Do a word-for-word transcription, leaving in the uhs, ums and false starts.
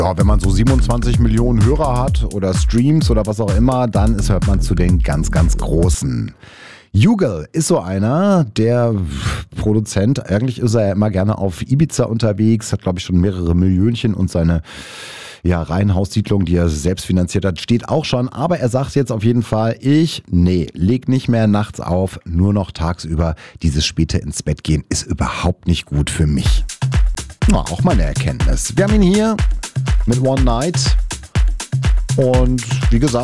Ja, wenn man so siebenundzwanzig Millionen Hörer hat oder Streams oder was auch immer, dann ist, hört man zu den ganz, ganz Großen. Jugal ist so einer, der Produzent, eigentlich ist er ja immer gerne auf Ibiza unterwegs, hat glaube ich schon mehrere Millionchen und seine ja, Reihenhaussiedlung, die er selbst finanziert hat, steht auch schon. Aber er sagt jetzt auf jeden Fall, ich, nee, leg nicht mehr nachts auf, nur noch tagsüber. Dieses späte ins Bett gehen ist überhaupt nicht gut für mich. Ja, auch mal eine Erkenntnis. Wir haben ihn hier mit One Night und wie gesagt,